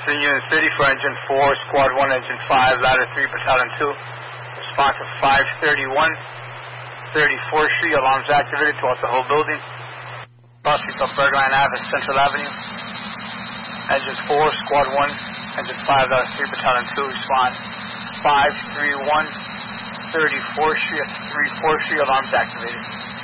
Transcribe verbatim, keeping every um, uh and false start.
City Unit City for Engine four, Squad one, Engine five, Ladder three, Battalion two. Response to five thirty-one, thirty-fourth Street, alarms activated throughout the whole building. Cross streets of Bergline Avenue, Central Avenue. Engine four, Squad one, Engine five, Ladder three, Battalion two. Response five thirty-one, thirty-fourth Street, thirty-fourth Street, alarms activated.